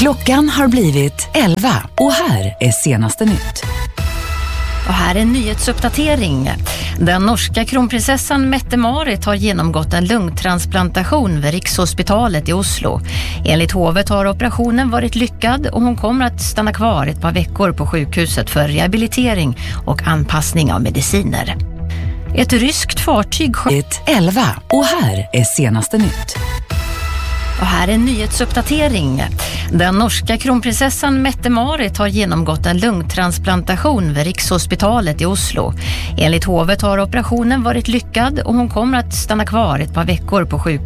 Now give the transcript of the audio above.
Klockan har blivit 11 och här är senaste nytt. Och här är en nyhetsuppdatering. Den norska kronprinsessan Mette-Marit har genomgått en lungtransplantation vid Rikshospitalet i Oslo. Enligt hovet har operationen varit lyckad och hon kommer att stanna kvar ett par veckor på sjukhuset för rehabilitering och anpassning av mediciner. Ett ryskt fartyg... 11 och här är senaste nytt. Och här är en nyhetsuppdatering. Den norska kronprinsessan Mette-Marit har genomgått en lungtransplantation vid Rikshospitalet i Oslo. Enligt hovet har operationen varit lyckad och hon kommer att stanna kvar ett par veckor på sjukhuset.